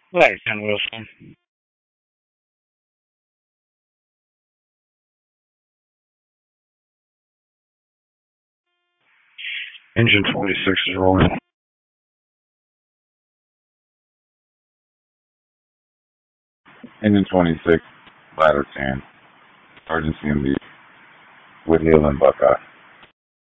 Right, Ken Wilson. Engine 26 is rolling. Engine 26, ladder 10, Sergeant CMB, Woodhill and Buckeye.